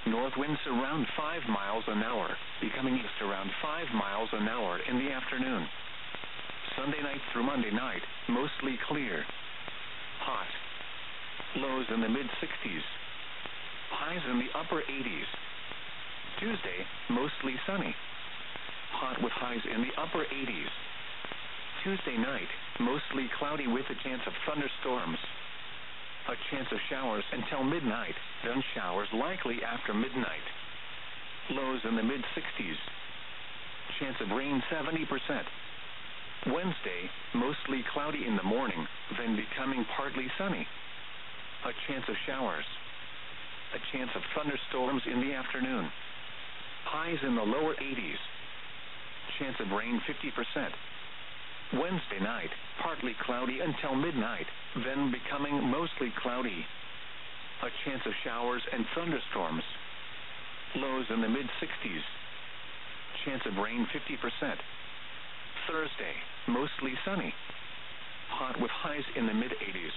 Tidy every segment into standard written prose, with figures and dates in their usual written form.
North winds around 5 miles an hour, becoming east around 5 miles an hour in the afternoon. Sunday night through Monday night, mostly clear. Hot. Lows in the mid-60s. Highs in the upper 80s. Tuesday, mostly sunny. Hot with highs in the upper 80s. Tuesday night, mostly cloudy with a chance of thunderstorms. A chance of showers until midnight, then showers likely after midnight. Lows in the mid-60s. Chance of rain 70%. Wednesday, mostly cloudy in the morning, then becoming partly sunny. A chance of showers. A chance of thunderstorms in the afternoon. Highs in the lower 80s. Chance of rain 50%. Wednesday night, partly cloudy until midnight, then becoming mostly cloudy. A chance of showers and thunderstorms. Lows in the mid-60s. Chance of rain 50%. Thursday, mostly sunny. Hot with highs in the mid-80s.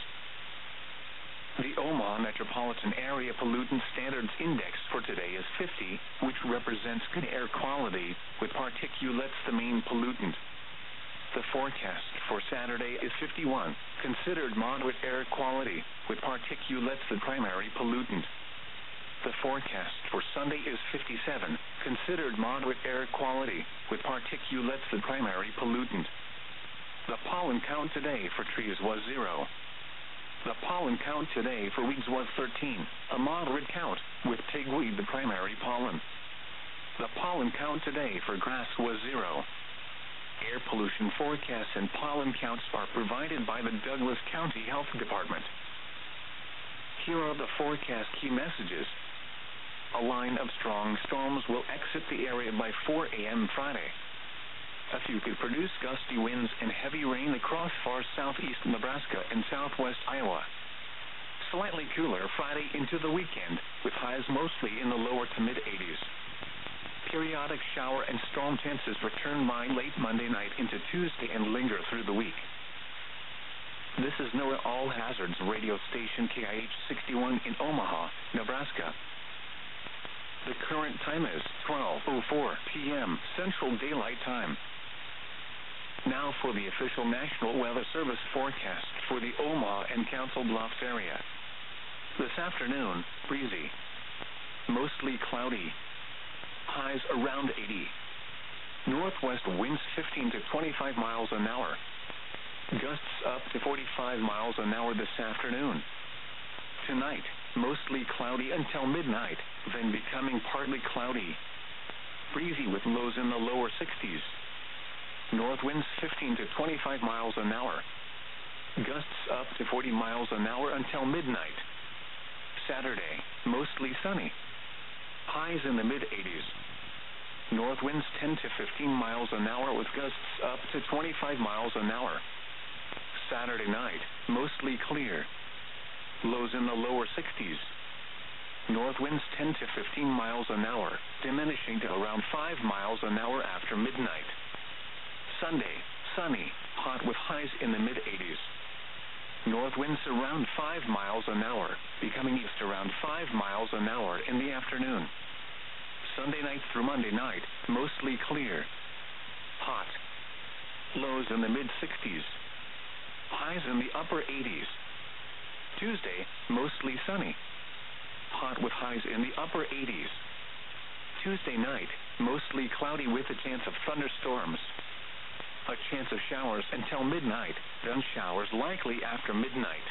The Omaha Metropolitan Area Pollutant Standards Index for today is 50, which represents good air quality, with particulates the main pollutant. The forecast for Saturday is 51, considered moderate air quality, with particulates the primary pollutant. The forecast for Sunday is 57, considered moderate air quality, with particulates the primary pollutant. The pollen count today for trees was 0. The pollen count today for weeds was 13, a moderate count, with pigweed the primary pollen. The pollen count today for grass was 0. Air pollution forecasts and pollen counts are provided by the Douglas County Health Department. Here are the forecast key messages. A line of strong storms will exit the area by 4 a.m. Friday. A few could produce gusty winds and heavy rain across far southeast Nebraska and southwest Iowa. Slightly cooler Friday into the weekend, with highs mostly in the lower to mid-80s. Periodic shower and storm chances return by late Monday night into Tuesday and linger through the week. This is NOAA All Hazards radio station KIH 61 in Omaha, Nebraska. The current time is 12:04 p.m. Central Daylight Time. Now for the official National Weather Service forecast for the Omaha and Council Bluffs area. This afternoon, breezy. Mostly cloudy. Highs around 80. Northwest winds 15 to 25 miles an hour. Gusts up to 45 miles an hour this afternoon. Tonight, mostly cloudy until midnight, then becoming partly cloudy. Breezy with lows in the lower 60s. North winds 15 to 25 miles an hour. Gusts up to 40 miles an hour until midnight. Saturday, mostly sunny. Highs in the mid-80s. North winds 10 to 15 miles an hour with gusts up to 25 miles an hour. Saturday night, mostly clear. Lows in the lower 60s. North winds 10 to 15 miles an hour, diminishing to around 5 miles an hour after midnight. Sunday, sunny, hot with highs in the mid-80s. North winds around 5 miles an hour, becoming east around 5 miles an hour in the afternoon. Sunday night through Monday night, mostly clear. Hot. Lows in the mid-60s. Highs in the upper 80s. Tuesday, mostly sunny. Hot with highs in the upper 80s. Tuesday night, mostly cloudy with a chance of thunderstorms. A chance of showers until midnight, then showers likely after midnight.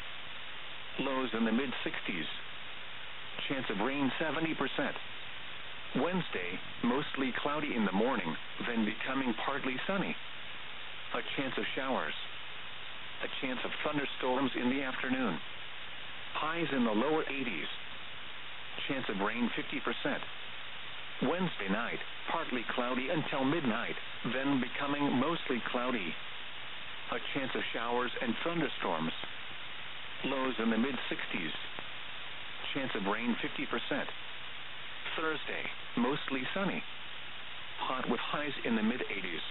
Lows in the mid-60s. Chance of rain 70%. Wednesday, mostly cloudy in the morning, then becoming partly sunny. A chance of showers. A chance of thunderstorms in the afternoon. Highs in the lower 80s. Chance of rain 50%. Wednesday night, partly cloudy until midnight, then becoming mostly cloudy. A chance of showers and thunderstorms. Lows in the mid-60s. Chance of rain 50%. Thursday, mostly sunny. Hot with highs in the mid-80s.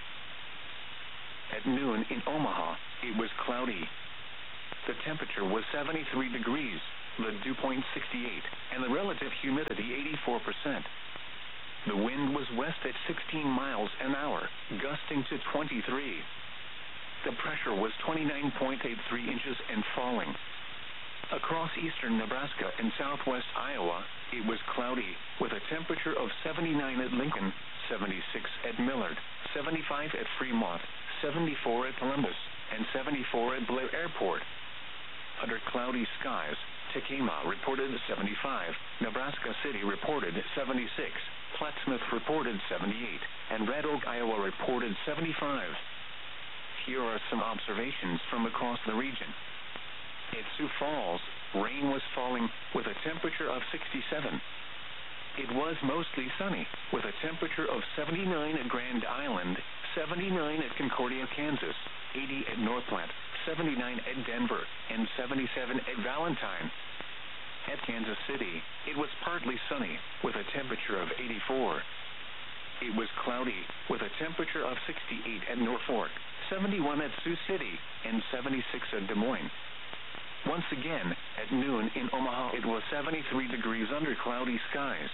At noon in Omaha, it was cloudy. The temperature was 73 degrees, the dew point 68, and the relative humidity 84%. The wind was west at 16 miles an hour, gusting to 23. The pressure was 29.83 inches and falling. Across eastern Nebraska and southwest Iowa, it was cloudy, with a temperature of 79 at Lincoln, 76 at Millard, 75 at Fremont, 74 at Columbus, and 74 at Blair Airport. Under cloudy skies, Tekamah reported 75, Nebraska City reported 76, Plattsmouth reported 78, and Red Oak, Iowa reported 75. Here are some observations from across the region. At Sioux Falls, rain was falling with a temperature of 67. It was mostly sunny, with a temperature of 79 at Grand Island, 79 at Concordia, Kansas, 80 at Northplant, 79 at Denver, and 77 at Valentine. At Kansas City, it was partly sunny, with a temperature of 84. It was cloudy, with a temperature of 68 at Norfolk, 71 at Sioux City, and 76 at Des Moines. Once again, at noon in Omaha, it was 73 degrees under cloudy skies.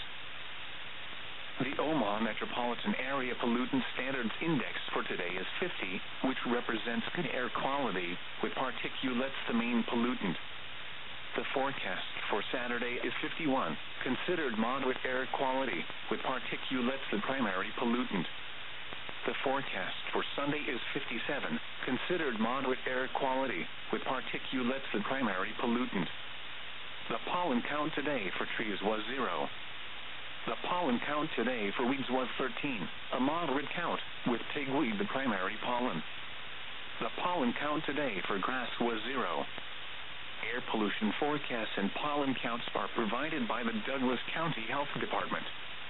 The Omaha Metropolitan Area Pollutant Standards Index for today is 50, which represents good air quality, with particulates the main pollutant. The forecast for Saturday is 51, considered moderate air quality, with particulates the primary pollutant. The forecast for Sunday is 57, considered moderate air quality, with particulates the primary pollutant. The pollen count today for trees was 0. The pollen count today for weeds was 13, a moderate count, with pigweed the primary pollen. The pollen count today for grass was 0. Air pollution forecasts and pollen counts are provided by the Douglas County Health Department.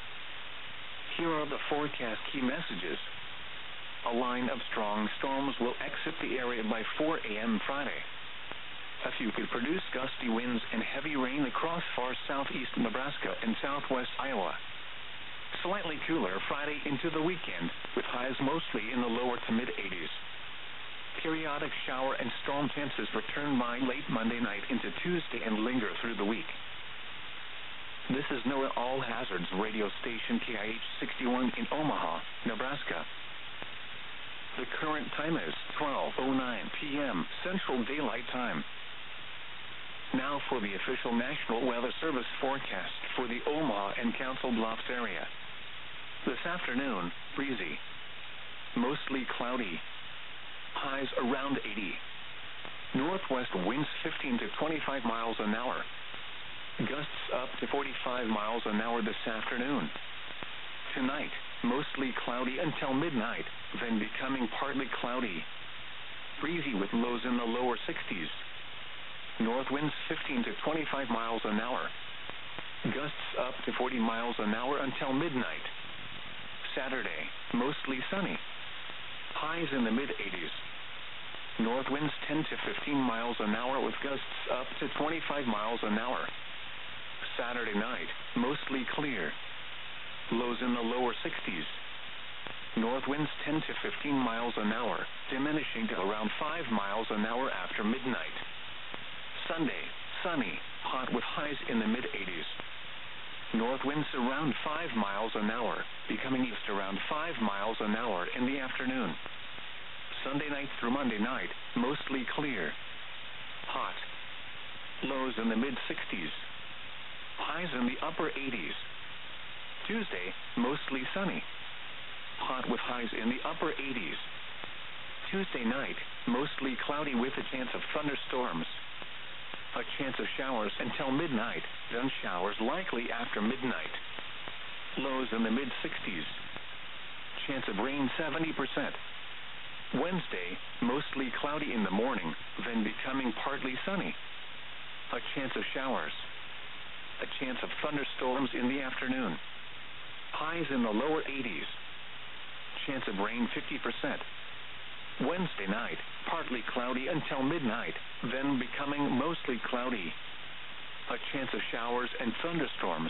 Here are the forecast key messages. A line of strong storms will exit the area by 4 a.m. Friday. A few could produce gusty winds and heavy rain across far southeast Nebraska and southwest Iowa. Slightly cooler Friday into the weekend, with highs mostly in the lower to mid-80s. Periodic shower and storm chances return by late Monday night into Tuesday and linger through the week. This is NOAA All Hazards radio station KIH 61 in Omaha, Nebraska. The current time is 12:09 p.m. Central Daylight Time. Now for the official National Weather Service forecast for the Omaha and Council Bluffs area. This afternoon, breezy. Mostly cloudy. Highs around 80. Northwest winds 15 to 25 miles an hour. Gusts up to 45 miles an hour this afternoon. Tonight, mostly cloudy until midnight, then becoming partly cloudy. Breezy with lows in the lower 60s. North winds 15 to 25 miles an hour. Gusts up to 40 miles an hour until midnight. Saturday, mostly sunny. Highs in the mid-80s. North winds 10 to 15 miles an hour with gusts up to 25 miles an hour. Saturday night, mostly clear. Lows in the lower 60s. North winds 10 to 15 miles an hour, diminishing to around 5 miles an hour after midnight. Sunday, sunny, hot with highs in the mid-80s. North winds around 5 miles an hour, becoming east around 5 miles an hour in the afternoon. Sunday night through Monday night, mostly clear. Hot. Lows in the mid-60s. Highs in the upper 80s. Tuesday, mostly sunny. Hot with highs in the upper 80s. Tuesday night, mostly cloudy with a chance of thunderstorms. A chance of showers until midnight, then showers likely after midnight. Lows in the mid-60s. Chance of rain 70%. Wednesday, mostly cloudy in the morning, then becoming partly sunny. A chance of showers. A chance of thunderstorms in the afternoon. Highs in the lower 80s. Chance of rain 50%. Wednesday night, partly cloudy until midnight, then becoming mostly cloudy. A chance of showers and thunderstorms.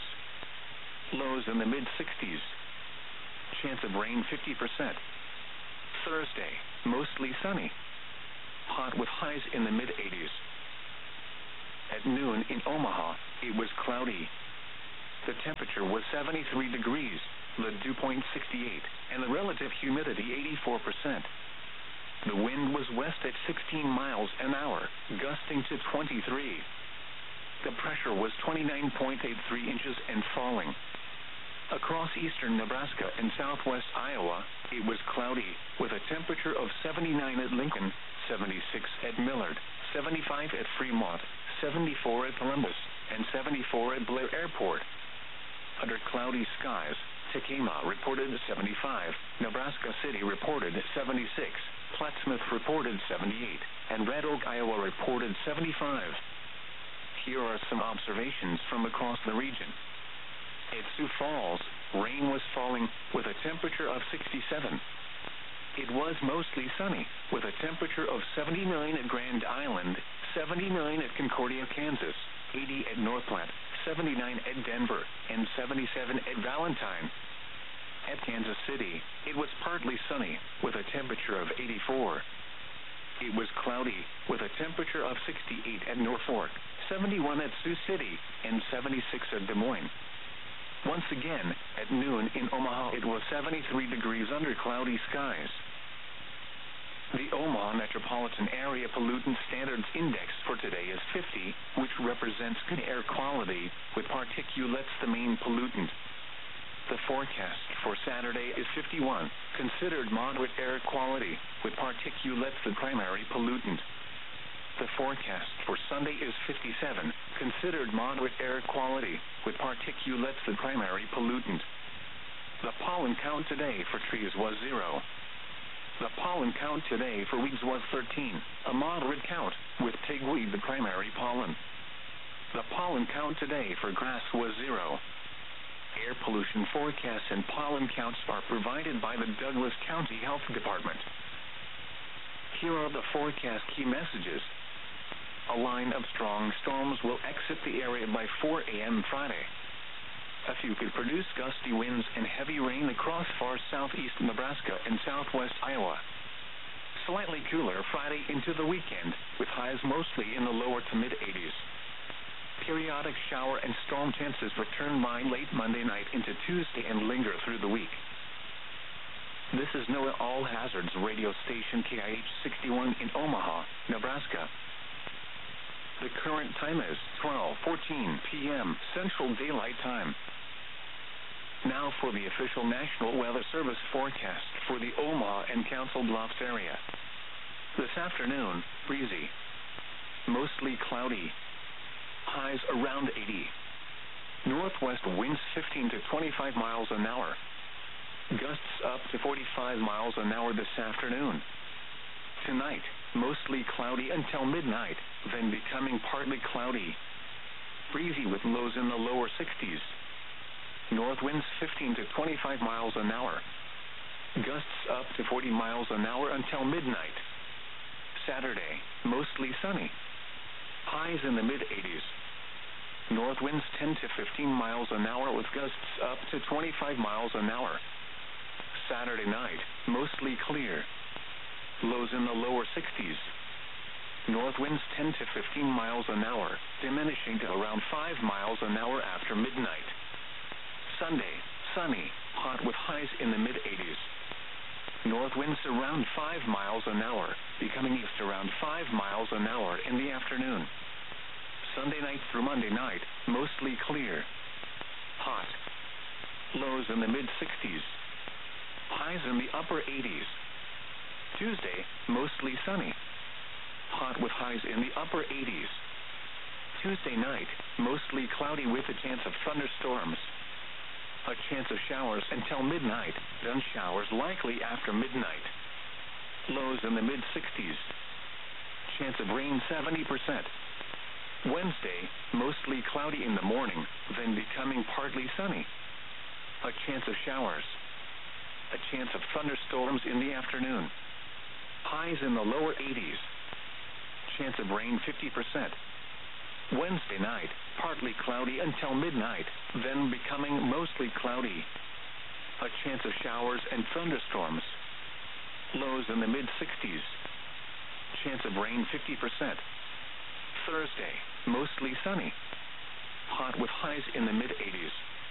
Lows in the mid-60s. Chance of rain 50%. Thursday, mostly sunny. Hot with highs in the mid-80s. At noon in Omaha, it was cloudy. The temperature was 73 degrees, the dew point 68, and the relative humidity 84%. The wind was west at 16 miles an hour, gusting to 23. The pressure was 29.83 inches and falling. Across eastern Nebraska and southwest Iowa, it was cloudy, with a temperature of 79 at Lincoln, 76 at Millard, 75 at Fremont, 74 at Columbus, and 74 at Blair Airport. Under cloudy skies, Tekamah reported 75, Nebraska City reported 76, Plattsmouth reported 78, and Red Oak, Iowa reported 75. Here are some observations from across the region. At Sioux Falls, rain was falling, with a temperature of 67. It was mostly sunny, with a temperature of 79 at Grand Island, 79 at Concordia, Kansas, 80 at North Platte, 79 at Denver, and 77 at Valentine. At Kansas City, it was partly sunny, with a temperature of 84. It was cloudy, with a temperature of 68 at Norfolk, 71 at Sioux City, and 76 at Des Moines. Once again, at noon in Omaha, it was 73 degrees under cloudy skies. The Omaha Metropolitan Area Pollutant Standards Index for today is 50, which represents good air quality, with particulates the main pollutant. The forecast for Saturday is 51, considered moderate air quality, with particulates the primary pollutant. The forecast for Sunday is 57, considered moderate air quality, with particulates the primary pollutant. The pollen count today for trees was 0. The pollen count today for weeds was 13, a moderate count, with pigweed the primary pollen. The pollen count today for grass was 0. Air pollution forecasts and pollen counts are provided by the Douglas County Health Department. Here are the forecast key messages. A line of strong storms will exit the area by 4 a.m. Friday. A few could produce gusty winds and heavy rain across far southeast Nebraska and southwest Iowa. Slightly cooler Friday into the weekend, with highs mostly in the lower to mid-80s. Periodic shower and storm chances return by late Monday night into Tuesday and linger through the week. This is NOAA All Hazards radio station KIH 61 in Omaha, Nebraska. The current time is 12:14 p.m. Central Daylight Time. Now for the official National Weather Service forecast for the Omaha and Council Bluffs area. This afternoon, breezy. Mostly cloudy. Highs around 80. Northwest winds 15 to 25 miles an hour. Gusts up to 45 miles an hour this afternoon. Tonight, mostly cloudy until midnight, then becoming partly cloudy. Breezy with lows in the lower 60s. North winds 15 to 25 miles an hour. Gusts up to 40 miles an hour until midnight. Saturday, mostly sunny. Highs in the mid-80s. North winds 10 to 15 miles an hour with gusts up to 25 miles an hour. Saturday night, mostly clear. Lows in the lower 60s. North winds 10 to 15 miles an hour, diminishing to around 5 miles an hour after midnight. Sunday, sunny, hot with highs in the mid-80s. North winds around 5 miles an hour, becoming east around 5 miles an hour in the afternoon. Sunday night through Monday night, mostly clear. Hot. Lows in the mid-60s. Highs in the upper 80s. Tuesday, mostly sunny. Hot with highs in the upper 80s. Tuesday night, mostly cloudy with a chance of thunderstorms. A chance of showers until midnight, then showers likely after midnight. Lows in the mid-60s. Chance of rain 70%. Wednesday, mostly cloudy in the morning, then becoming partly sunny. A chance of showers. A chance of thunderstorms in the afternoon. Highs in the lower 80s. Chance of rain 50%. Wednesday night, partly cloudy until midnight, then becoming mostly cloudy. A chance of showers and thunderstorms. Lows in the mid-60s. Chance of rain 50%. Thursday, mostly sunny. Hot with highs in the mid-80s.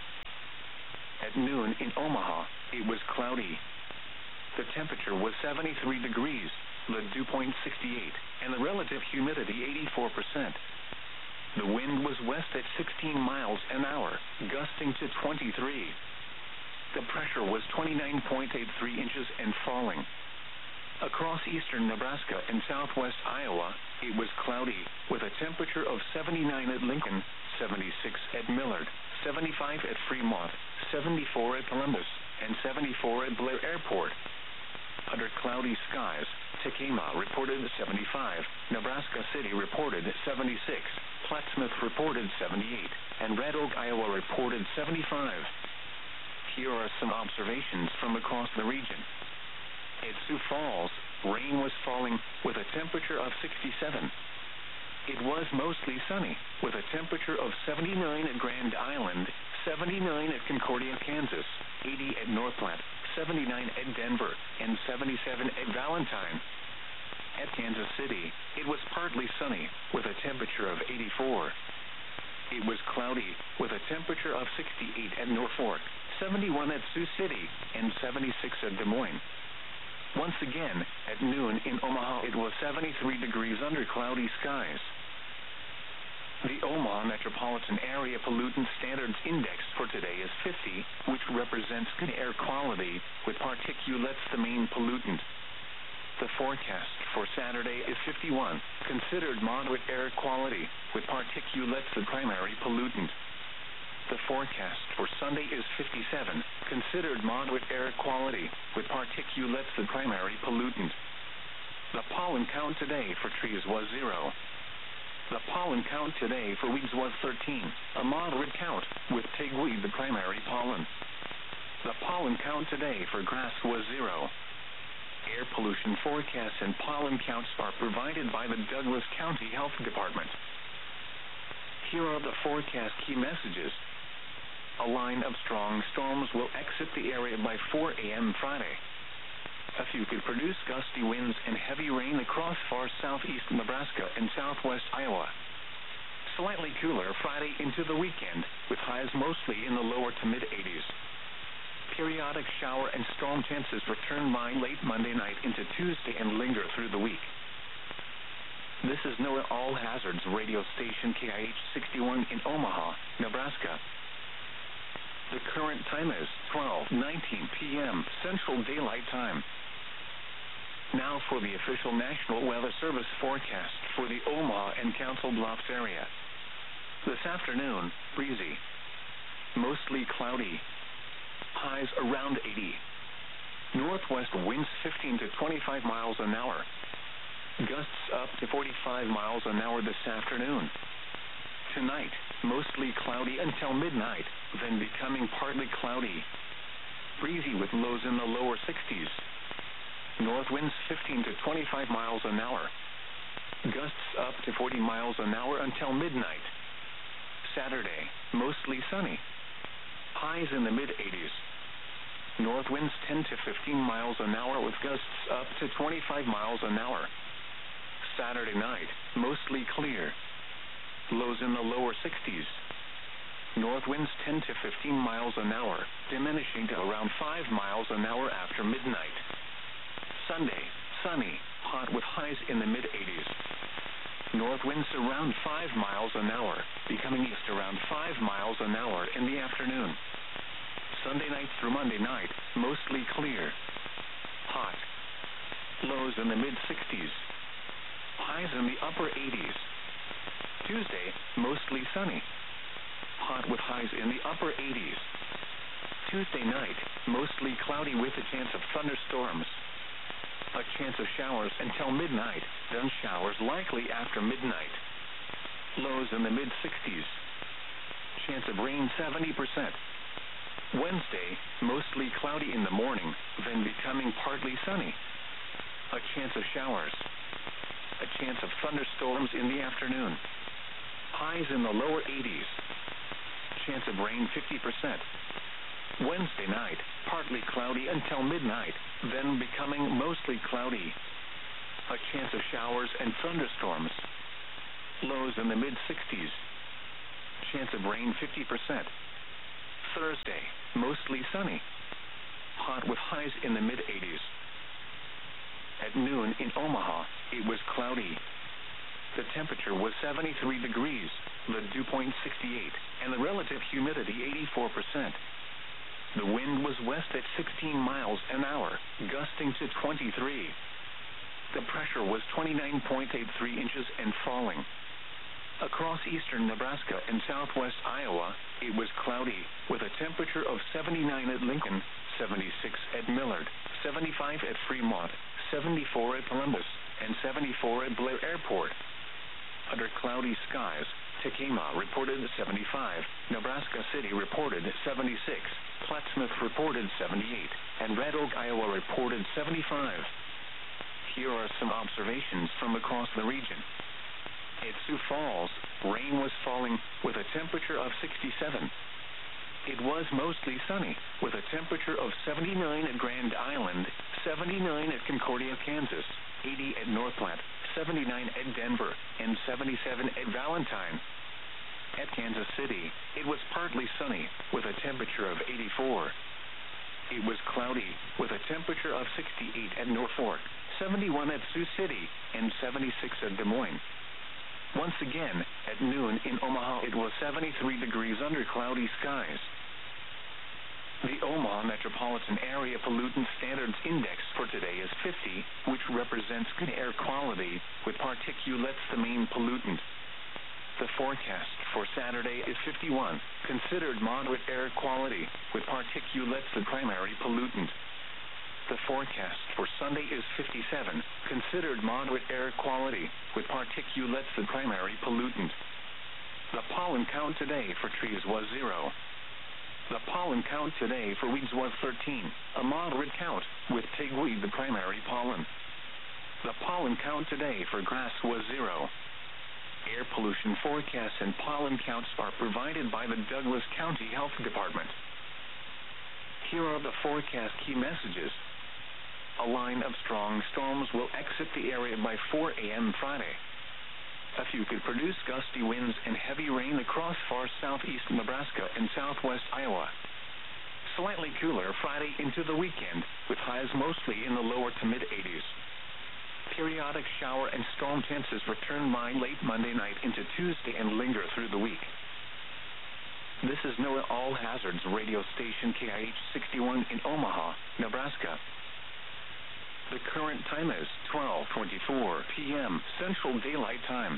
At noon in Omaha, it was cloudy. The temperature was 73 degrees, the dew point 68, and the relative humidity 84%. The wind was west at 16 miles an hour, gusting to 23. The pressure was 29.83 inches and falling. Across eastern Nebraska and southwest Iowa, it was cloudy, with a temperature of 79 at Lincoln, 76 at Millard, 75 at Fremont, 74 at Columbus, and 74 at Blair Airport. Under cloudy skies, Tekamah reported 75, Nebraska City reported 76, Plattsmouth reported 78, and Red Oak, Iowa reported 75. Here are some observations from across the region. At Sioux Falls, rain was falling with a temperature of 67. It was mostly sunny, with a temperature of 79 at Grand Island, 79 at Concordia, Kansas, 80 at North Platte, 79 at Denver, and 77 at Valentine. At Kansas City, it was partly sunny, with a temperature of 84. It was cloudy, with a temperature of 68 at Norfolk, 71 at Sioux City, and 76 at Des Moines. Once again, at noon in Omaha, it was 73 degrees under cloudy skies. The Omaha Metropolitan Area Pollutant Standards Index for today is 50, which represents good air quality, with particulates the main pollutant. The forecast for Saturday is 51, considered moderate air quality, with particulates the primary pollutant. The forecast for Sunday is 57, considered moderate air quality, with particulates the primary pollutant. The pollen count today for trees was 0. The pollen count today for weeds was 13, a moderate count, with pigweed the primary pollen. The pollen count today for grass was 0. Air pollution forecasts and pollen counts are provided by the Douglas County Health Department. Here are the forecast key messages. A line of strong storms will exit the area by 4 a.m. Friday. A few could produce gusty winds and heavy rain across far southeast Nebraska and southwest Iowa. Slightly cooler Friday into the weekend, with highs mostly in the lower to mid-80s. Periodic shower and storm chances return by late Monday night into Tuesday and linger through the week. This is NOAA All Hazards radio station KIH 61 in Omaha, Nebraska. The current time is 12:19 p.m. Central Daylight Time. Now for the official National Weather Service forecast for the Omaha and Council Bluffs area. This afternoon, breezy. Mostly cloudy. Highs around 80. Northwest winds 15 to 25 miles an hour. Gusts up to 45 miles an hour this afternoon. Tonight, mostly cloudy until midnight, then becoming partly cloudy. Breezy with lows in the lower 60s. North winds 15 to 25 miles an hour. Gusts up to 40 miles an hour until midnight. Saturday, mostly sunny. Highs in the mid-80s. North winds 10 to 15 miles an hour with gusts up to 25 miles an hour. Saturday night, mostly clear. Lows in the lower 60s. North winds 10 to 15 miles an hour, diminishing to around 5 miles an hour after midnight. Sunday, sunny, hot with highs in the mid-80s. North winds around 5 miles an hour, becoming east around 5 miles an hour in the afternoon. Sunday night through Monday night, mostly clear. Hot. Lows in the mid-60s. Highs in the upper 80s. Tuesday, mostly sunny. Hot with highs in the upper 80s. Tuesday night, mostly cloudy with a chance of thunderstorms. A chance of showers until midnight, then showers likely after midnight. Lows in the mid-60s. Chance of rain 70%. Wednesday, mostly cloudy in the morning, then becoming partly sunny. A chance of showers. A chance of thunderstorms in the afternoon. Highs in the lower 80s. Chance of rain 50%. Wednesday night, partly cloudy until midnight, then becoming mostly cloudy. A chance of showers and thunderstorms. Lows in the mid-60s. Chance of rain 50%. Thursday, mostly sunny. Hot with highs in the mid-80s. At noon in Omaha, it was cloudy. The temperature was 73 degrees, the dew point 68, and the relative humidity 84%. The wind was west at 16 miles an hour, gusting to 23. The pressure was 29.83 inches and falling. Across eastern Nebraska and southwest Iowa, it was cloudy, with a temperature of 79 at Lincoln, 76 at Millard, 75 at Fremont, 74 at Columbus, and 74 at Blair Airport. Under cloudy skies, Tekamah reported 75, Nebraska City reported 76, Plattsmouth reported 78, and Red Oak, Iowa reported 75. Here are some observations from across the region. At Sioux Falls, rain was falling, with a temperature of 67. It was mostly sunny, with a temperature of 79 at Grand Island, 79 at Concordia, Kansas, 80 at North Platte, 79 at Denver, and 77 at Valentine. At Kansas City, it was partly sunny, with a temperature of 84. It was cloudy, with a temperature of 68 at Norfolk, 71 at Sioux City, and 76 at Des Moines. Once again, at noon in Omaha, it was 73 degrees under cloudy skies. The Omaha Metropolitan Area Pollutant Standards Index for today is 50, which represents good air quality, with particulates the main pollutant. The forecast for Saturday is 51, considered moderate air quality, with particulates the primary pollutant. The forecast for Sunday is 57, considered moderate air quality, with particulates the primary pollutant. The pollen count today for trees was 0. The pollen count today for weeds was 13, a moderate count, with pigweed the primary pollen. The pollen count today for grass was 0. Air pollution forecasts and pollen counts are provided by the Douglas County Health Department. Here are the forecast key messages. A line of strong storms will exit the area by 4 a.m. Friday. A few could produce gusty winds and heavy rain across far southeast Nebraska and southwest Iowa. Slightly cooler Friday into the weekend, with highs mostly in the lower to mid-80s. Periodic shower and storm chances return by late Monday night into Tuesday and linger through the week. This is NOAA All Hazards radio station KIH 61 in Omaha, Nebraska. The current time is 12:24 p.m. Central Daylight Time.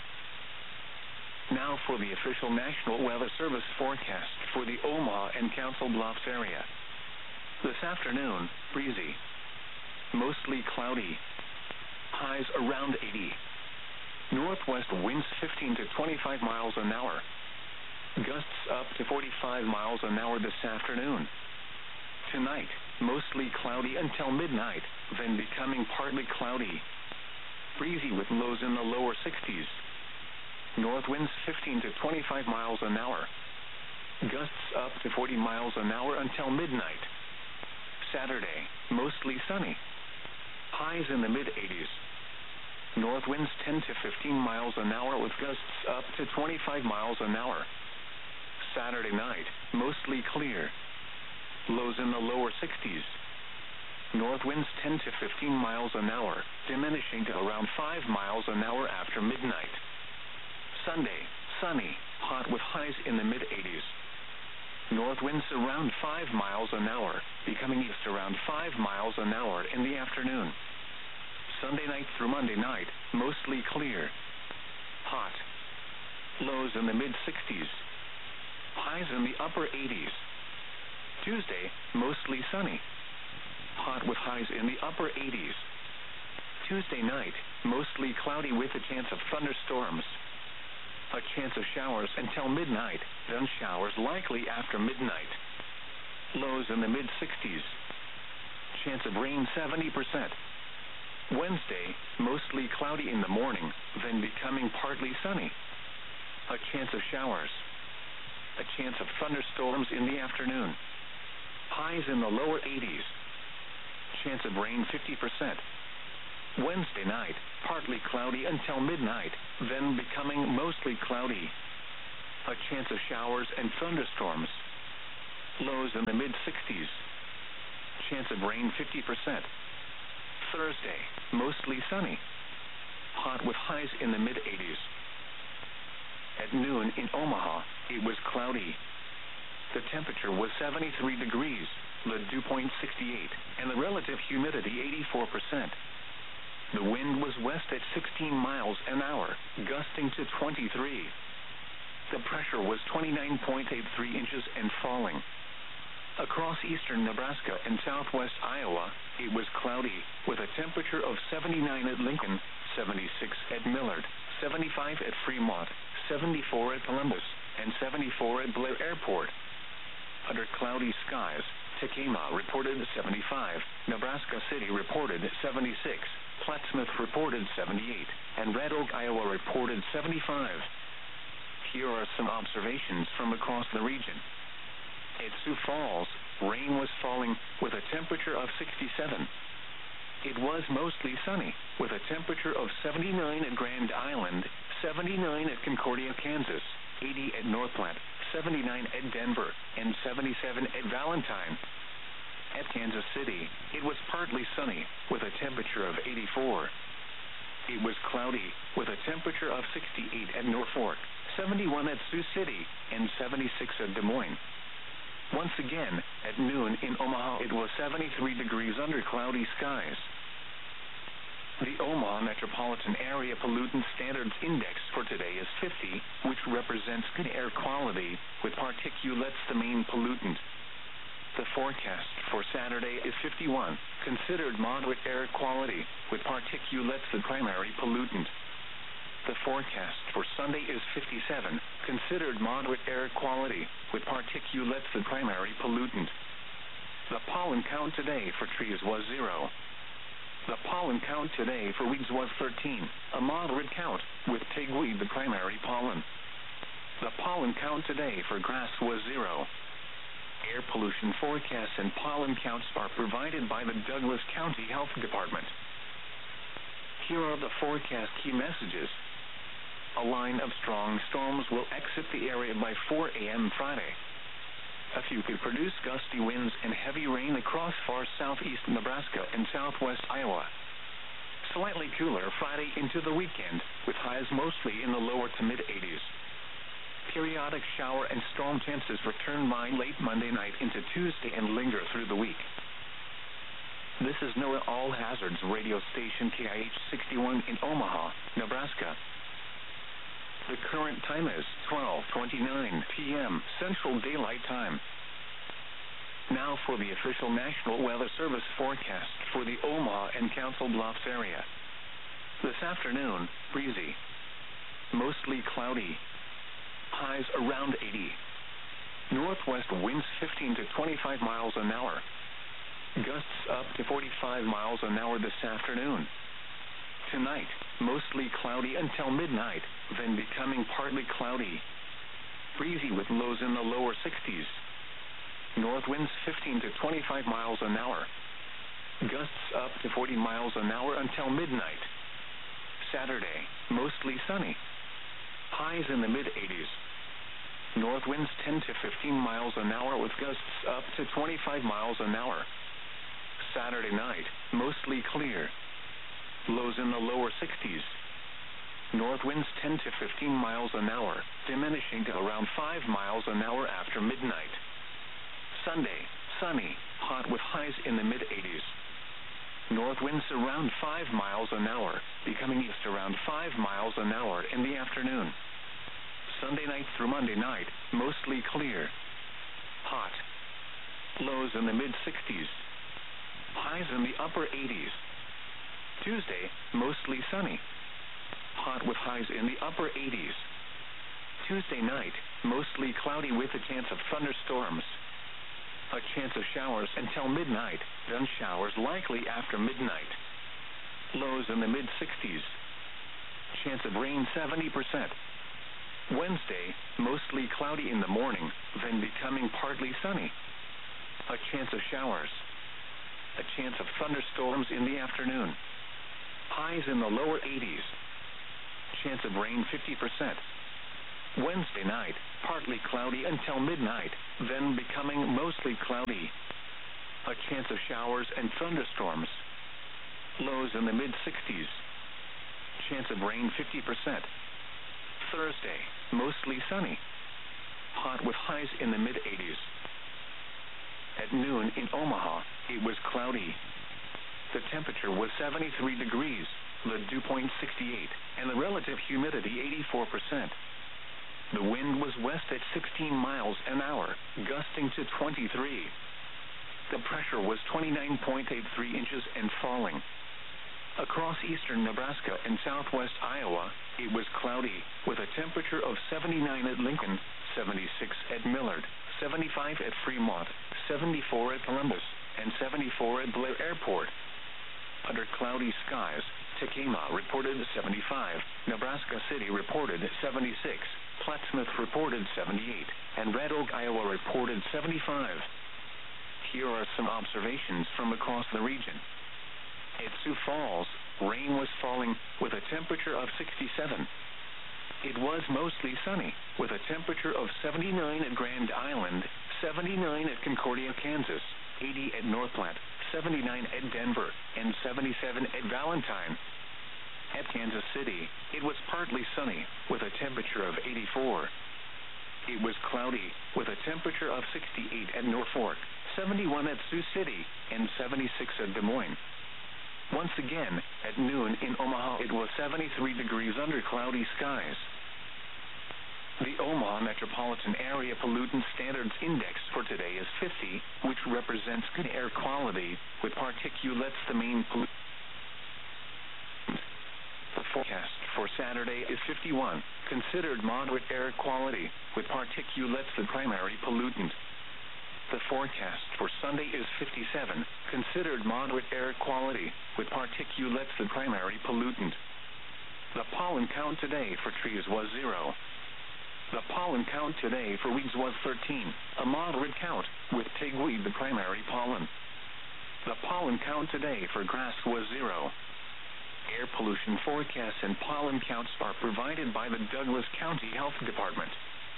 Now for the official National Weather Service forecast for the Omaha and Council Bluffs area. This afternoon, breezy. Mostly cloudy. Highs around 80. Northwest winds 15 to 25 miles an hour. Gusts up to 45 miles an hour this afternoon. Tonight, mostly cloudy until midnight, then becoming partly cloudy. Breezy with lows in the lower 60s. North winds 15 to 25 miles an hour. Gusts up to 40 miles an hour until midnight. Saturday, mostly sunny. Highs in the mid-80s. North winds 10 to 15 miles an hour with gusts up to 25 miles an hour. Saturday night, mostly clear. Lows in the lower 60s. North winds 10 to 15 miles an hour, diminishing to around 5 miles an hour after midnight. Sunday, sunny, hot with highs in the mid-80s. North winds around 5 miles an hour, becoming east around 5 miles an hour in the afternoon. Sunday night through Monday night, mostly clear. Hot. Lows in the mid-60s. Highs in the upper 80s. Tuesday, mostly sunny. Hot with highs in the upper 80s. Tuesday night, mostly cloudy with a chance of thunderstorms. A chance of showers until midnight, then showers likely after midnight. Lows in the mid-60s. Chance of rain 70%. Wednesday, mostly cloudy in the morning, then becoming partly sunny. A chance of showers. A chance of thunderstorms in the afternoon. Highs in the lower 80s. Chance of rain 50%. Wednesday night, partly cloudy until midnight, then becoming mostly cloudy. A chance of showers and thunderstorms. Lows in the mid-60s. Chance of rain 50%. Thursday, mostly sunny. Hot with highs in the mid-80s. At noon in Omaha, it was cloudy. The temperature was 73 degrees, the dew point 68, and the relative humidity 84%. The wind was west at 16 miles an hour, gusting to 23. The pressure was 29.83 inches and falling. Across eastern Nebraska and southwest Iowa, it was cloudy, with a temperature of 79 at Lincoln, 76 at Millard, 75 at Fremont, 74 at Columbus, and 74 at Blair Airport. Under cloudy skies, Tekamah reported 75, Nebraska City reported 76, Plattsmouth reported 78, and Red Oak, Iowa reported 75. Here are some observations from across the region. At Sioux Falls, rain was falling, with a temperature of 67. It was mostly sunny, with a temperature of 79 at Grand Island, 79 at Concordia, Kansas, 80 at North Platte, 79 at Denver, and 77 at Valentine. At Kansas City, it was partly sunny, with a temperature of 84. It was cloudy, with a temperature of 68 at Norfolk, 71 at Sioux City, and 76 at Des Moines. Once again, at noon in Omaha, it was 73 degrees under cloudy skies. The Omaha Metropolitan Area Pollutant Standards Index for today is 50, which represents good air quality, with particulates the main pollutant. The forecast for Saturday is 51, considered moderate air quality, with particulates the primary pollutant. The forecast for Sunday is 57, considered moderate air quality, with particulates the primary pollutant. The pollen count today for trees was 0. The pollen count today for weeds was 13, a moderate count, with pigweed the primary pollen. The pollen count today for grass was 0. Air pollution forecasts and pollen counts are provided by the Douglas County Health Department. Here are the forecast key messages. A line of strong storms will exit the area by 4 a.m. Friday. A few could produce gusty winds and heavy rain across far southeast Nebraska and southwest Iowa. Slightly cooler Friday into the weekend, with highs mostly in the lower to mid-80s. Periodic shower and storm chances return by late Monday night into Tuesday and linger through the week. This is NOAA All Hazards radio station KIH 61 in Omaha, Nebraska. The current time is 12:29 p.m. Central Daylight Time. Now for the official National Weather Service forecast for the Omaha and Council Bluffs area. This afternoon, breezy. Mostly cloudy. Highs around 80. Northwest winds 15 to 25 miles an hour. Gusts up to 45 miles an hour this afternoon. Tonight, mostly cloudy until midnight, then becoming partly cloudy. Breezy with lows in the lower 60s. North winds 15 to 25 miles an hour. Gusts up to 40 miles an hour until midnight. Saturday, mostly sunny. Highs in the mid-80s. North winds 10 to 15 miles an hour with gusts up to 25 miles an hour. Saturday night, mostly clear. Lows in the lower 60s. North winds 10 to 15 miles an hour, diminishing to around 5 miles an hour after midnight. Sunday, sunny, hot with highs in the mid-80s. North winds around 5 miles an hour, becoming east around 5 miles an hour in the afternoon. Sunday night through Monday night, mostly clear. Hot. Lows in the mid-60s. Highs in the upper 80s. Tuesday, mostly sunny. Hot with highs in the upper 80s. Tuesday night, mostly cloudy with a chance of thunderstorms. A chance of showers until midnight, then showers likely after midnight. Lows in the mid-60s. Chance of rain 70%. Wednesday, mostly cloudy in the morning, then becoming partly sunny. A chance of showers. A chance of thunderstorms in the afternoon. Highs in the lower 80s. Chance of rain 50%. Wednesday night, partly cloudy until midnight, then becoming mostly cloudy. A chance of showers and thunderstorms. Lows in the mid-60s. Chance of rain 50%. Thursday, mostly sunny. Hot with highs in the mid-80s. At noon in Omaha, it was cloudy. The temperature was 73 degrees, the dew point 68, and the relative humidity 84%. The wind was west at 16 miles an hour, gusting to 23. The pressure was 29.83 inches and falling. Across eastern Nebraska and southwest Iowa, it was cloudy, with a temperature of 79 at Lincoln, 76 at Millard, 75 at Fremont, 74 at Columbus, and 74 at Blair Airport. Under cloudy skies, Tekamah reported 75, Nebraska City reported 76, Plattsmouth reported 78, and Red Oak, Iowa reported 75. Here are some observations from across the region. At Sioux Falls, rain was falling with a temperature of 67. It was mostly sunny, with a temperature of 79 at Grand Island, 79 at Concordia, Kansas, 80 at North Platte, 79 at Denver, and 77 at Valentine. At Kansas City, it was partly sunny, with a temperature of 84. It was cloudy, with a temperature of 68 at Norfolk, 71 at Sioux City, and 76 at Des Moines. Once again, at noon in Omaha, it was 73 degrees under cloudy skies. The Omaha Metropolitan Area Pollutant Standards Index for today is 50, which represents good air quality, with particulates the main pollutant. The forecast for Saturday is 51, considered moderate air quality, with particulates the primary pollutant. The forecast for Sunday is 57, considered moderate air quality, with particulates the primary pollutant. The pollen count today for trees was 0. The pollen count today for weeds was 13, a moderate count, with pigweed the primary pollen. The pollen count today for grass was 0. Air pollution forecasts and pollen counts are provided by the Douglas County Health Department.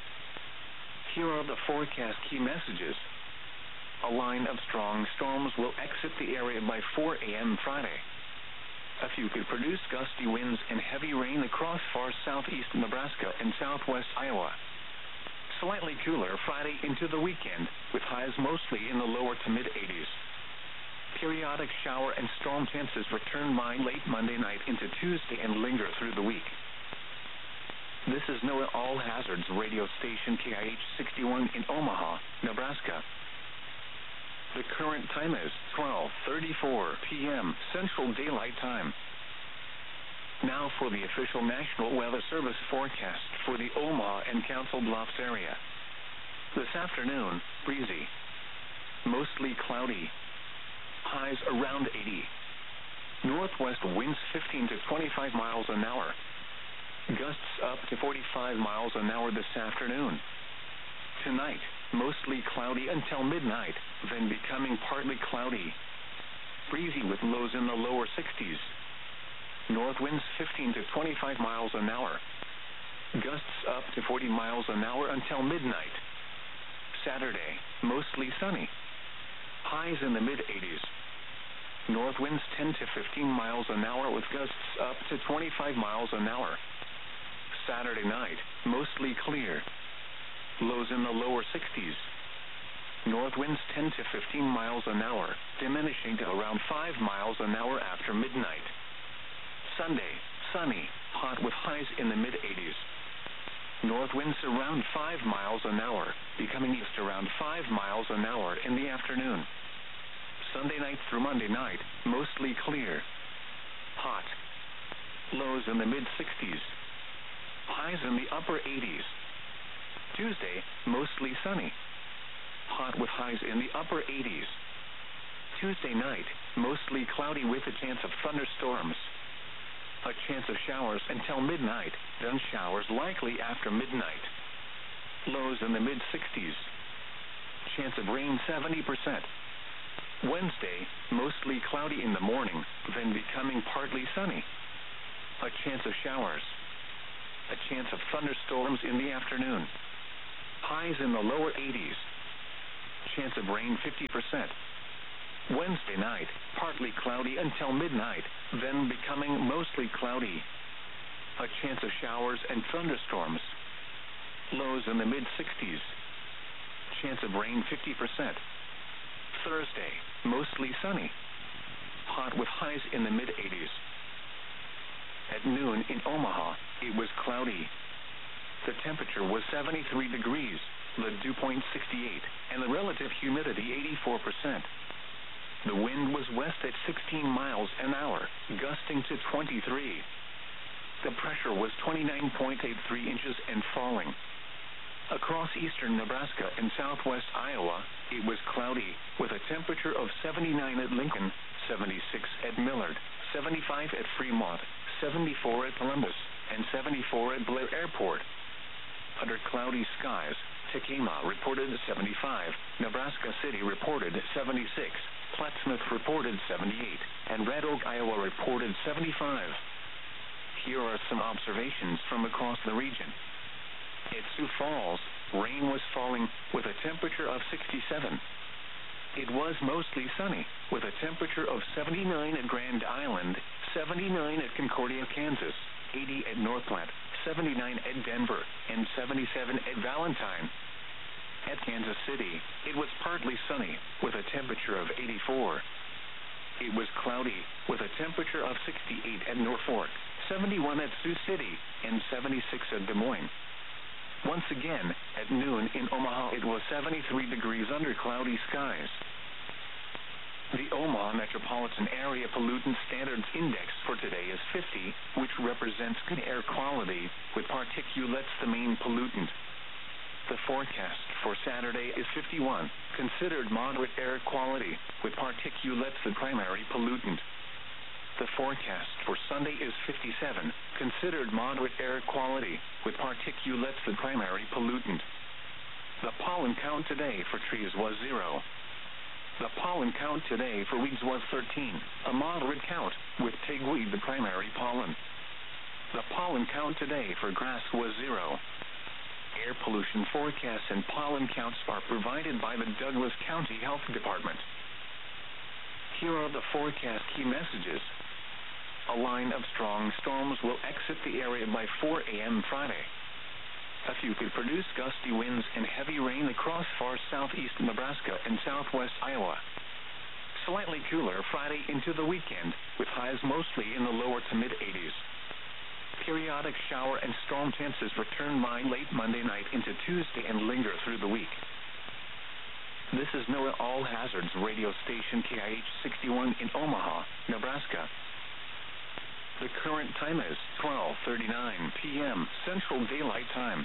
Here are the forecast key messages. A line of strong storms will exit the area by 4 a.m. Friday. A few could produce gusty winds and heavy rain across far southeast Nebraska and southwest Iowa. Slightly cooler Friday into the weekend, with highs mostly in the lower to mid-80s. Periodic shower and storm chances return by late Monday night into Tuesday and linger through the week. This is NOAA All Hazards radio station KIH 61 in Omaha, Nebraska. The current time is 12:34 p.m. Central Daylight Time. Now for the official National Weather Service forecast for the Omaha and Council Bluffs area. This afternoon, breezy. Mostly cloudy. Highs around 80. Northwest winds 15 to 25 miles an hour. Gusts up to 45 miles an hour this afternoon. Tonight, mostly cloudy until midnight, then becoming partly cloudy. Breezy with lows in the lower 60s. North winds 15 to 25 miles an hour. Gusts up to 40 miles an hour until midnight. Saturday, mostly sunny. Highs in the mid-80s. North winds 10 to 15 miles an hour with gusts up to 25 miles an hour. Saturday night, mostly clear. Lows in the lower 60s. North winds 10 to 15 miles an hour, diminishing to around 5 miles an hour after midnight. Sunday, sunny, hot with highs in the mid-80s. North winds around 5 miles an hour, becoming east around 5 miles an hour in the afternoon. Sunday night through Monday night, mostly clear. Hot. Lows in the mid-60s. Highs in the upper 80s. Tuesday, mostly sunny. Hot with highs in the upper 80s. Tuesday night, mostly cloudy with a chance of thunderstorms. A chance of showers until midnight, then showers likely after midnight. Lows in the mid-60s. Chance of rain 70%. Wednesday, mostly cloudy in the morning, then becoming partly sunny. A chance of showers. A chance of thunderstorms in the afternoon. Highs in the lower 80s. Chance of rain 50%. Wednesday night, partly cloudy until midnight, then becoming mostly cloudy. A chance of showers and thunderstorms. Lows in the mid-60s. Chance of rain 50%. Thursday, mostly sunny. Hot with highs in the mid-80s. At noon in Omaha, it was cloudy. The temperature was 73 degrees, the dew point 68, and the relative humidity 84%. The wind was west at 16 miles an hour, gusting to 23. The pressure was 29.83 inches and falling. Across eastern Nebraska and southwest Iowa, it was cloudy, with a temperature of 79 at Lincoln, 76 at Millard, 75 at Fremont, 74 at Columbus, and 74 at Blair Airport. Under cloudy skies, Tekamah reported 75, Nebraska City reported 76, Plattsmouth reported 78, and Red Oak, Iowa reported 75. Here are some observations from across the region. At Sioux Falls, rain was falling with a temperature of 67. It was mostly sunny, with a temperature of 79 at Grand Island, 79 at Concordia, Kansas, 80 at North Platte, 79 at Denver, and 77 at Valentine. At Kansas City, it was partly sunny, with a temperature of 84. It was cloudy, with a temperature of 68 at Norfolk, 71 at Sioux City, and 76 at Des Moines. Once again, at noon in Omaha, it was 73 degrees under cloudy skies. The Omaha Metropolitan Area Pollutant Standards Index for today is 50, which represents good air quality, with particulates the main pollutant. The forecast for Saturday is 51, considered moderate air quality, with particulates the primary pollutant. The forecast for Sunday is 57, considered moderate air quality, with particulates the primary pollutant. The pollen count today for trees was 0. The pollen count today for weeds was 13, a moderate count, with pigweed the primary pollen. The pollen count today for grass was 0. Air pollution forecasts and pollen counts are provided by the Douglas County Health Department. Here are the forecast key messages. A line of strong storms will exit the area by 4 a.m. Friday. A few could produce gusty winds and heavy rain across far southeast Nebraska and southwest Iowa. Slightly cooler Friday into the weekend, with highs mostly in the lower to mid-80s. Periodic shower and storm chances return by late Monday night into Tuesday and linger through the week. This is NOAA All Hazards radio station KIH 61 in Omaha, Nebraska. The current time is 12:39 p.m. Central Daylight Time.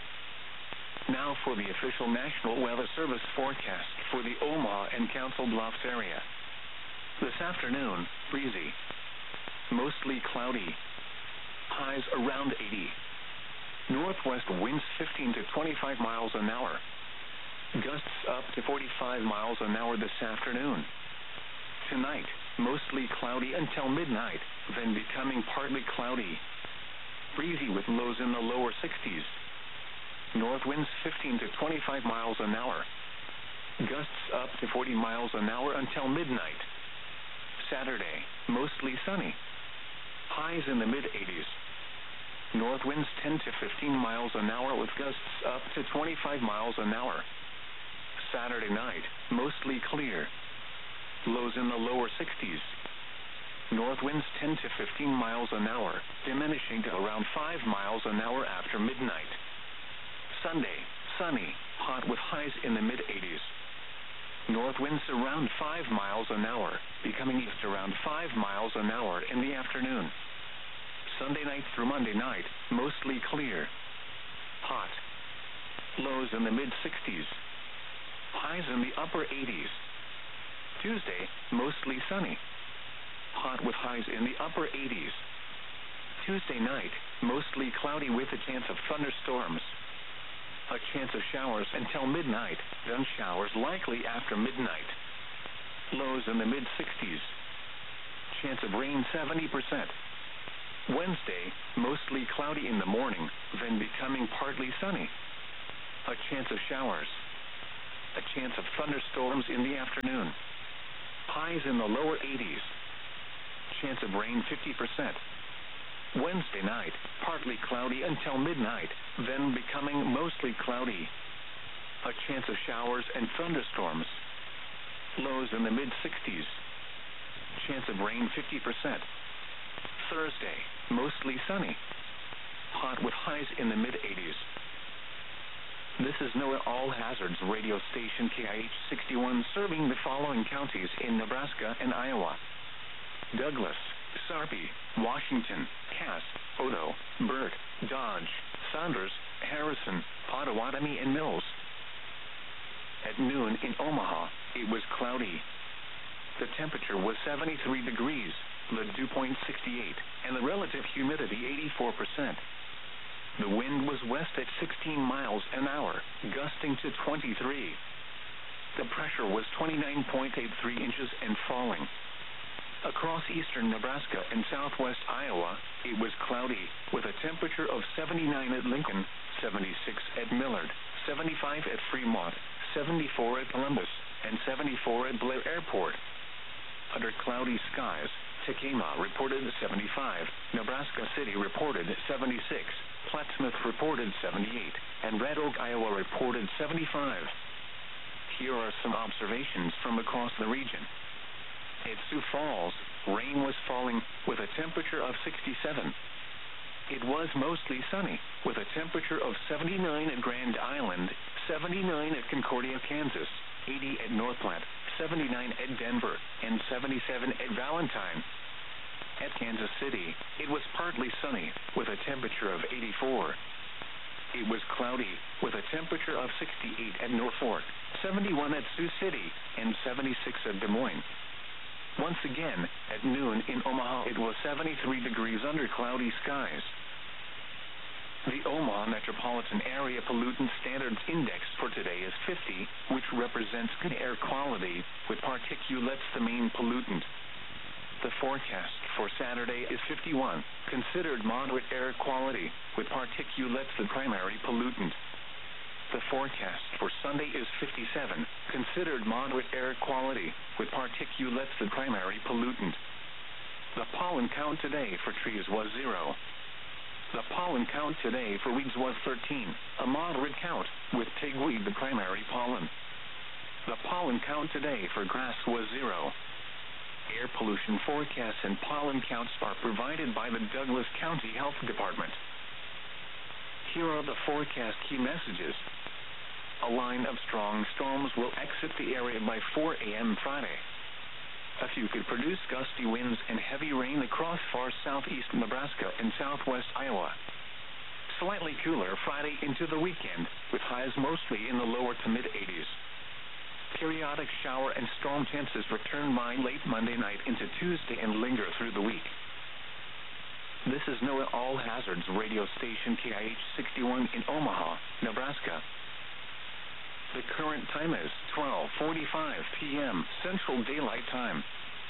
Now for the official National Weather Service forecast for the Omaha and Council Bluffs area. This afternoon, breezy. Mostly cloudy. Highs around 80. Northwest winds 15 to 25 miles an hour. Gusts up to 45 miles an hour this afternoon. Tonight, mostly cloudy until midnight, then becoming partly cloudy. Breezy with lows in the lower 60s. North winds 15 to 25 miles an hour. Gusts up to 40 miles an hour until midnight. Saturday, mostly sunny. Highs in the mid-80s. North winds 10 to 15 miles an hour with gusts up to 25 miles an hour. Saturday night, mostly clear. Lows in the lower 60s. North winds 10 to 15 miles an hour, diminishing to around 5 miles an hour after midnight. Sunday, sunny, hot with highs in the mid-80s. North winds around 5 miles an hour, becoming east around 5 miles an hour in the afternoon. Sunday night through Monday night, mostly clear. Hot. Lows in the mid-60s. Highs in the upper 80s. Tuesday, mostly sunny. Hot with highs in the upper 80s. Tuesday night, mostly cloudy with a chance of thunderstorms. A chance of showers until midnight, then showers likely after midnight. Lows lows in the mid-60s. Chance of rain 70%. Wednesday, mostly cloudy in the morning, then becoming partly sunny. A chance of showers. A chance of thunderstorms in the afternoon. Highs in the lower 80s. Chance of rain 50%. Wednesday night, partly cloudy until midnight, then becoming mostly cloudy. A chance of showers and thunderstorms. Lows in the mid-60s. Chance of rain 50%. Thursday, mostly sunny. Hot with highs in the mid-80s. This is NOAA All Hazards radio station KIH 61 serving the following counties in Nebraska and Iowa: Douglas, Sarpy, Washington, Cass, Odo, Burt, Dodge, Saunders, Harrison, Pottawatomie, and Mills. At noon in Omaha, it was cloudy. The temperature was 73 degrees, the dew point 68, and the relative humidity 84%. The wind was west at 16 miles an hour, gusting to 23. The pressure was 29.83 inches and falling. Across eastern Nebraska and southwest Iowa, it was cloudy, with a temperature of 79 at Lincoln, 76 at Millard, 75 at Fremont, 74 at Columbus, and 74 at Blair Airport. Under cloudy skies, Tekamah reported 75, Nebraska City reported 76, Plattsmouth reported 78, and Red Oak, Iowa reported 75. Here are some observations from across the region. At Sioux Falls, rain was falling with a temperature of 67. It was mostly sunny, with a temperature of 79 at Grand Island, 79 at Concordia, Kansas, 80 at North Platte, 79 at Denver, and 77 at Valentine. At Kansas City, it was partly sunny, with a temperature of 84. It was cloudy, with a temperature of 68 at Norfolk, 71 at Sioux City, and 76 at Des Moines. Once again, at noon in Omaha, it was 73 degrees under cloudy skies. The Omaha Metropolitan Area Pollutant Standards Index for today is 50, which represents good air quality, with particulates the main pollutant. The forecast for Saturday is 51, considered moderate air quality, with particulates the primary pollutant. The forecast for Sunday is 57, considered moderate air quality, with particulates the primary pollutant. The pollen count today for trees was 0. The pollen count today for weeds was 13, a moderate count, with pigweed the primary pollen. The pollen count today for grass was 0. Air pollution forecasts and pollen counts are provided by the Douglas County Health Department. Here are the forecast key messages. A line of strong storms will exit the area by 4 a.m. Friday. A few could produce gusty winds and heavy rain across far southeast Nebraska and southwest Iowa. Slightly cooler Friday into the weekend, with highs mostly in the lower to mid-80s. Periodic shower and storm chances return by late Monday night into Tuesday and linger through the week. This is NOAA All Hazards radio station KIH 61 in Omaha, Nebraska. The current time is 12:45 p.m. Central Daylight Time.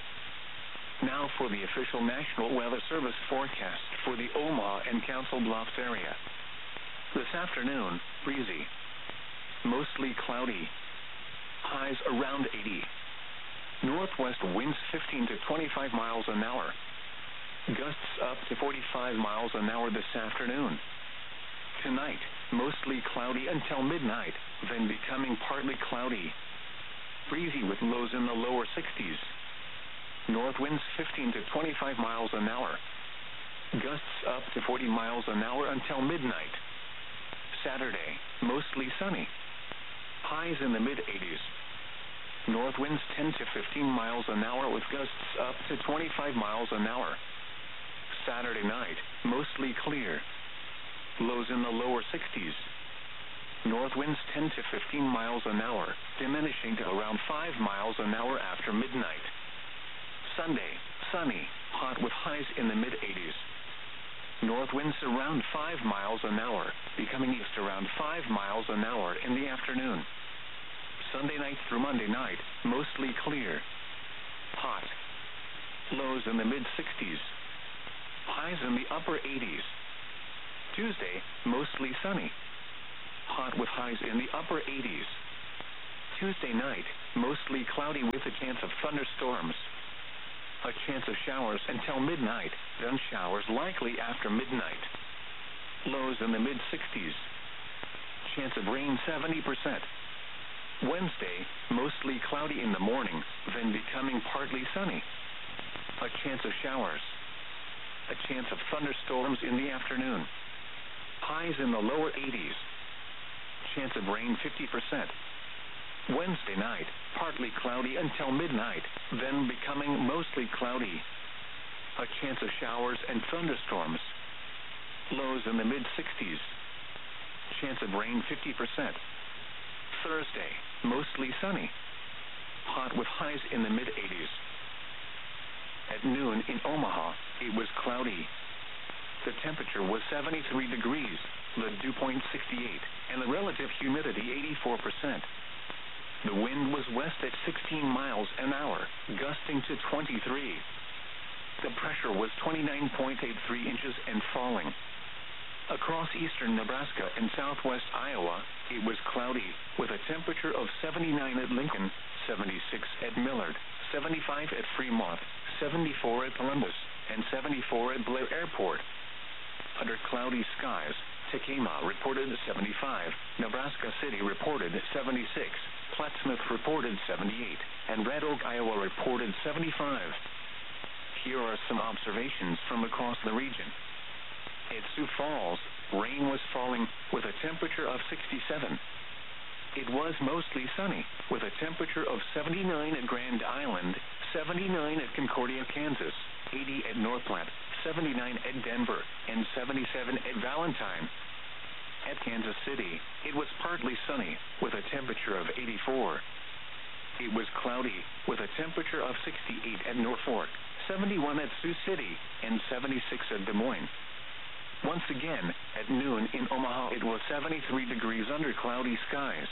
Now for the official National Weather Service forecast for the Omaha and Council Bluffs area. This afternoon, breezy. Mostly cloudy. Highs around 80. Northwest winds 15 to 25 miles an hour. Gusts up to 45 miles an hour this afternoon. Tonight, mostly cloudy until midnight, then becoming partly cloudy. Breezy with lows in the lower 60s. North winds 15 to 25 miles an hour. Gusts up to 40 miles an hour until midnight. Saturday, mostly sunny. Highs in the mid-80s. North winds 10 to 15 miles an hour with gusts up to 25 miles an hour. Saturday night, mostly clear. Lows in the lower 60s. North winds 10 to 15 miles an hour, diminishing to around 5 miles an hour after midnight. Sunday, sunny, hot with highs in the mid-80s. North winds around 5 miles an hour, becoming east around 5 miles an hour in the afternoon. Sunday night through Monday night, mostly clear. lows in the mid-60s. Highs in the upper 80s. Tuesday, mostly sunny. Hot with highs in the upper 80s. Tuesday night, mostly cloudy with a chance of thunderstorms. A chance of showers until midnight, then showers likely after midnight. Lows in the mid-60s. Chance of rain 70%. Wednesday, mostly cloudy in the morning, then becoming partly sunny. A chance of showers. A chance of thunderstorms in the afternoon. Highs in the lower 80s. Chance of rain 50%. Wednesday night, partly cloudy until midnight, then becoming mostly cloudy. A chance of showers and thunderstorms. Lows in the mid-60s. Chance of rain 50%. Thursday, mostly sunny. Hot with highs in the mid-80s. At noon in Omaha, it was cloudy. The temperature was 73 degrees, the dew point 68, and the relative humidity 84%. The wind was west at 16 miles an hour, gusting to 23. The pressure was 29.83 inches and falling. Across eastern Nebraska and southwest Iowa, it was cloudy, with a temperature of 79 at Lincoln, 76 at Millard, 75 at Fremont, 74 at Columbus, and 74 at Blair Airport. Under cloudy skies, Tekamah reported 75, Nebraska City reported 76, Plattsmouth reported 78, and Red Oak, Iowa reported 75. Here are some observations from across the region. At Sioux Falls, rain was falling with a temperature of 67. It was mostly sunny, with a temperature of 79 at Grand Island, 79 at Concordia, Kansas, 80 at North Platte, 79 at Denver, and 77 at Valentine. At Kansas City, it was partly sunny, with a temperature of 84. It was cloudy, with a temperature of 68 at Norfolk, 71 at Sioux City, and 76 at Des Moines. Once again, at noon in Omaha, it was 73 degrees under cloudy skies.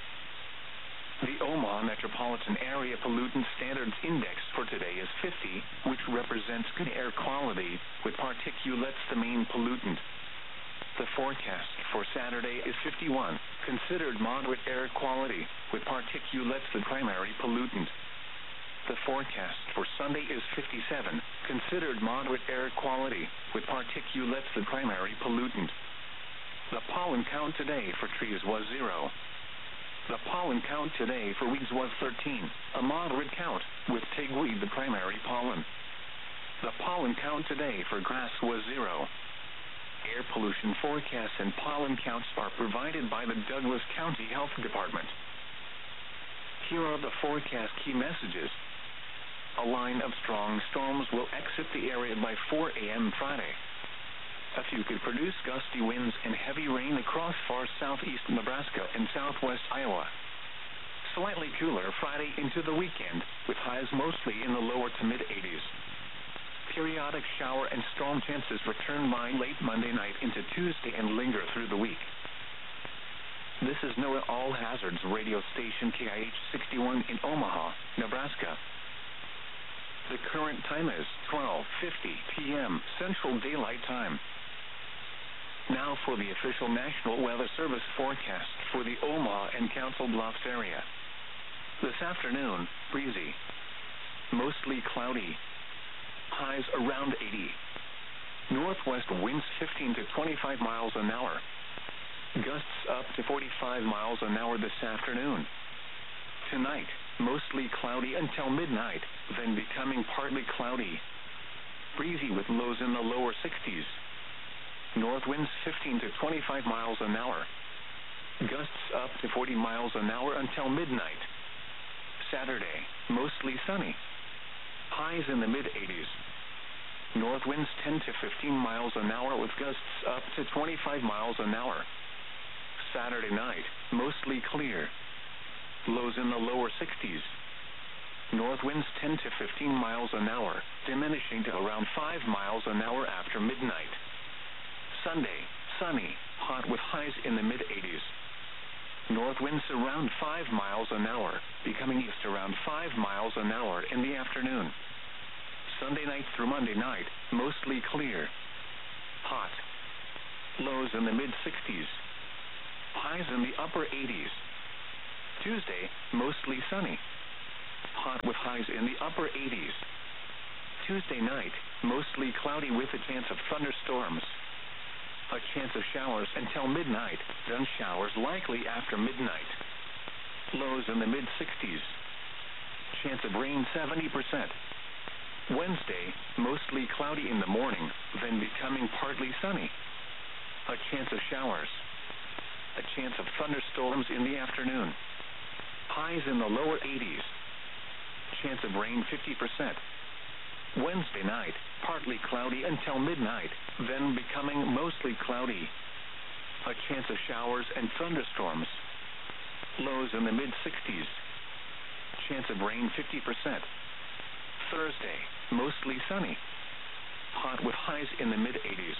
The Omaha Metropolitan Area Pollutant Standards Index for today is 50, which represents good air quality, with particulates the main pollutant. The forecast for Saturday is 51, considered moderate air quality, with particulates the primary pollutant. The forecast for Sunday is 57, considered moderate air quality, with particulates the primary pollutant. The pollen count today for trees was 0. The pollen count today for weeds was 13, a moderate count, with pigweed the primary pollen. The pollen count today for grass was 0. Air pollution forecasts and pollen counts are provided by the Douglas County Health Department. Here are the forecast key messages. A line of strong storms will exit the area by 4 a.m. Friday. A few could produce gusty winds and heavy rain across far southeast Nebraska and southwest Iowa. Slightly cooler Friday into the weekend, with highs mostly in the lower to mid-80s. Periodic shower and storm chances return by late Monday night into Tuesday and linger through the week. This is NOAA All Hazards radio station KIH 61 in Omaha, Nebraska. The current time is 12:50 p.m. Central Daylight Time. Now for the official National Weather Service forecast for the Omaha and Council Bluffs area. This afternoon, breezy. Mostly cloudy. Highs around 80. Northwest winds 15 to 25 miles an hour. Gusts up to 45 miles an hour this afternoon. Tonight, mostly cloudy until midnight, then becoming partly cloudy. Breezy with lows in the lower 60s. North winds 15 to 25 miles an hour. Gusts up to 40 miles an hour until midnight. Saturday, mostly sunny. Highs in the mid-80s. North winds 10 to 15 miles an hour with gusts up to 25 miles an hour. Saturday night, mostly clear. Lows in the lower 60s. North winds 10 to 15 miles an hour, diminishing to around 5 miles an hour after midnight. Sunday, sunny, hot with highs in the mid-80s. North winds around 5 miles an hour, becoming east around 5 miles an hour in the afternoon. Sunday night through Monday night, mostly clear. Hot. Lows in the mid-60s. Highs in the upper 80s. Tuesday, mostly sunny. Hot with highs in the upper 80s. Tuesday night, mostly cloudy with a chance of thunderstorms. A chance of showers until midnight, then showers likely after midnight. Lows in the mid-60s. Chance of rain 70%. Wednesday, mostly cloudy in the morning, then becoming partly sunny. A chance of showers. A chance of thunderstorms in the afternoon. Highs in the lower 80s. Chance of rain 50%. Wednesday night, partly cloudy until midnight, then becoming mostly cloudy. A chance of showers and thunderstorms. Lows in the mid-60s. Chance of rain 50%. Thursday, mostly sunny. Hot with highs in the mid-80s.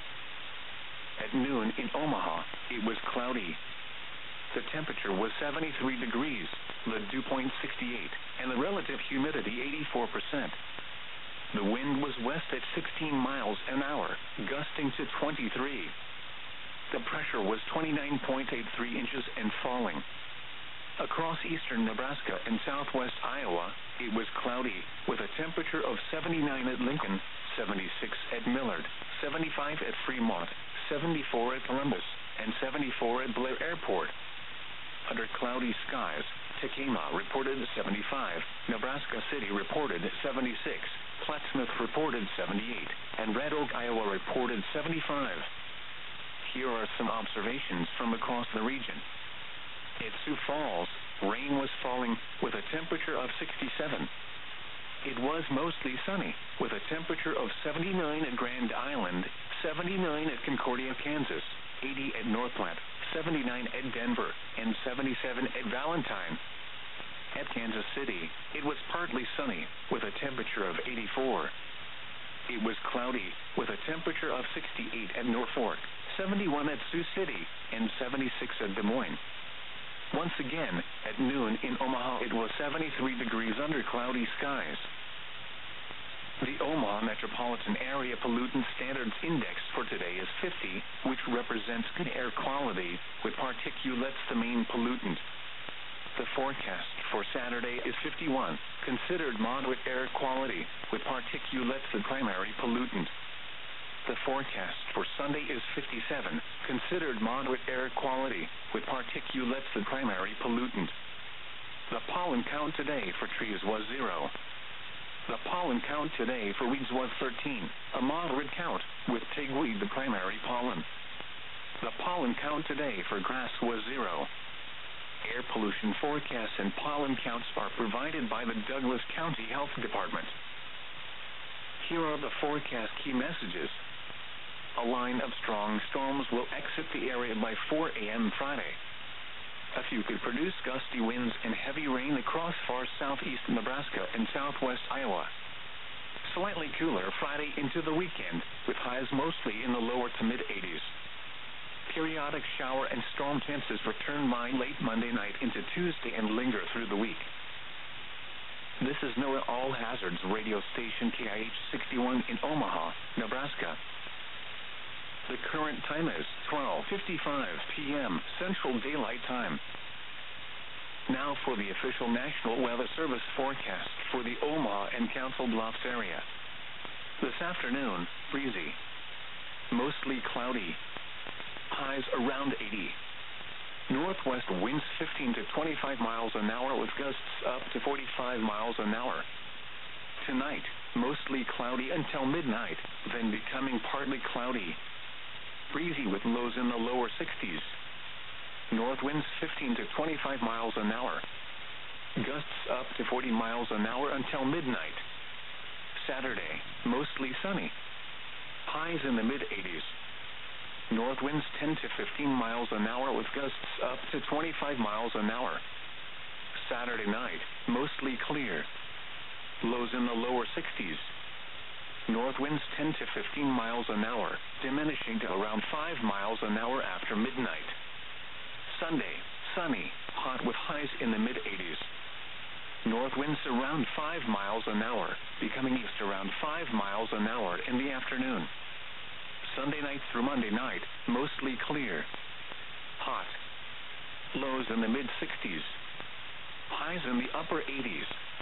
At noon in Omaha, it was cloudy. The temperature was 73 degrees, the dew point 68, and the relative humidity 84%. The wind was west at 16 miles an hour, gusting to 23. The pressure was 29.83 inches and falling. Across eastern Nebraska and southwest Iowa, it was cloudy, with a temperature of 79 at Lincoln, 76 at Millard, 75 at Fremont, 74 at Columbus, and 74 at Blair Airport. Under cloudy skies, Tekamah reported 75, Nebraska City reported 76, Plattsmouth reported 78, and Red Oak, Iowa reported 75. Here are some observations from across the region. At Sioux Falls, rain was falling, with a temperature of 67. It was mostly sunny, with a temperature of 79 at Grand Island, 79 at Concordia, Kansas, 80 at North Platte, 79 at Denver, and 77 at Valentine. At Kansas City, it was partly sunny, with a temperature of 84. It was cloudy, with a temperature of 68 at Norfolk, 71 at Sioux City, and 76 at Des Moines. Once again, at noon in Omaha, it was 73 degrees under cloudy skies. The Omaha Metropolitan Area Pollutant Standards Index for today is 50, which represents good air quality, with particulates the main pollutant. The forecast for Saturday is 51, considered moderate air quality, with particulates the primary pollutant. The forecast for Sunday is 57, considered moderate air quality, with particulates the primary pollutant. The pollen count today for trees was 0. The pollen count today for weeds was 13, a moderate count, with pigweed the primary pollen. The pollen count today for grass was 0. Air pollution forecasts and pollen counts are provided by the Douglas County Health Department. Here are the forecast key messages. A line of strong storms will exit the area by 4 a.m. Friday. A few could produce gusty winds and heavy rain across far southeast Nebraska and southwest Iowa. Slightly cooler Friday into the weekend, with highs mostly in the lower to mid-80s. Periodic shower and storm chances return by late Monday night into Tuesday and linger through the week. This is NOAA All Hazards radio station KIH 61 in Omaha, Nebraska. The current time is 12:55 p.m. Central Daylight Time. Now for the official National Weather Service forecast for the Omaha and Council Bluffs area. This afternoon, breezy. Mostly cloudy. Highs around 80. Northwest winds 15 to 25 miles an hour with gusts up to 45 miles an hour. Tonight, mostly cloudy until midnight, then becoming partly cloudy. Breezy with lows in the lower 60s. North winds 15 to 25 miles an hour. Gusts up to 40 miles an hour until midnight. Saturday, mostly sunny. Highs in the mid-80s. North winds 10 to 15 miles an hour with gusts up to 25 miles an hour. Saturday night, mostly clear. Lows in the lower 60s. North winds 10 to 15 miles an hour, diminishing to around 5 miles an hour after midnight. Sunday, sunny, hot with highs in the mid-80s. North winds around 5 miles an hour, becoming east around 5 miles an hour in the afternoon. Sunday night through Monday night, mostly clear. Hot. Lows in the mid-60s. Highs in the upper 80s.